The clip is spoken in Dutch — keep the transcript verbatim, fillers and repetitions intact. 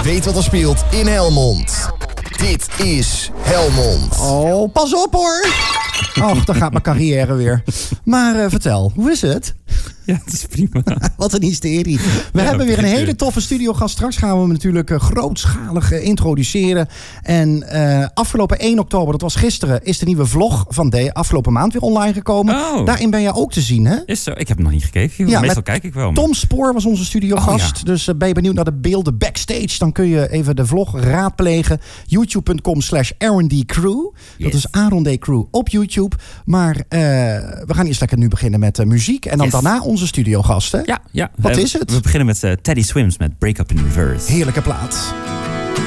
weet wat er speelt in Helmond. Dit is Helmond. Oh, pas op hoor. Oh, dan gaat mijn carrière weer. Maar uh, vertel, hoe is het? Ja, het is prima. Wat een hysterie. We Ja, hebben weer een beter. hele toffe studiogast. Straks gaan we hem natuurlijk uh, grootschalig uh, introduceren. En uh, afgelopen één oktober, dat was gisteren, is de nieuwe vlog van de afgelopen maand weer online gekomen. Oh. Daarin ben jij ook te zien, hè? Is zo? Ik heb nog niet gekeken. Joh. Ja, Meestal met kijk ik wel. maar- Tom Spoor was onze studiogast. Oh, ja. Dus uh, ben je benieuwd naar de beelden backstage, dan kun je even de vlog raadplegen. youtube.com slash Aaron D. Crew. Dat Yes. is Aaron D. Crew op YouTube. Maar uh, we gaan eerst lekker nu beginnen met uh, muziek. En dan Yes. daarna onze studiogast, hè? Ja, ja. Wat Eh, is het? We beginnen met uh, Teddy Swims met Break Up in Reverse. Heerlijke plaat.